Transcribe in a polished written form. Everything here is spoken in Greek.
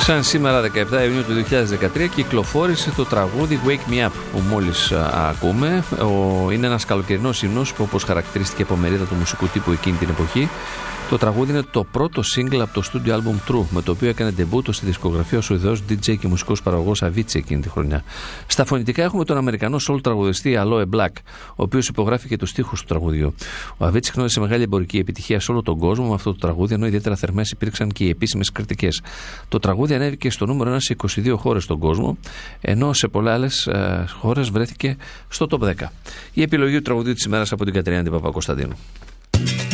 Σαν σήμερα 17 Ιουνίου του 2013 κυκλοφόρησε το τραγούδι Wake Me Up που μόλις ακούμε. Είναι ένας καλοκαιρινός ύμνος που, όπως χαρακτηρίστηκε από μερίδα του μουσικού τύπου εκείνη την εποχή, το τραγούδι είναι το πρώτο single από το studio album True, με το οποίο έκανε ντεμπούτο στη δισκογραφία ο Σουηδός DJ και μουσικός παραγωγός Avicii εκείνη τη χρονιά. Στα φωνητικά έχουμε τον Αμερικανό soul τραγουδιστή Aloe Black, ο οποίος υπογράφει και τους στίχους του τραγουδιού. Ο Avicii γνώρισε μεγάλη εμπορική επιτυχία σε όλο τον κόσμο με αυτό το τραγούδι, ενώ ιδιαίτερα θερμές υπήρξαν και οι επίσημες κριτικές. Το τραγούδι ανέβηκε στο νούμερο 1 σε 22 χώρες στον κόσμο, ενώ σε πολλές άλλες χώρες βρέθηκε στο top 10. Η επιλογή του τραγουδίου της ημέρας από την Κατερίνα Παπακοσταντίνου.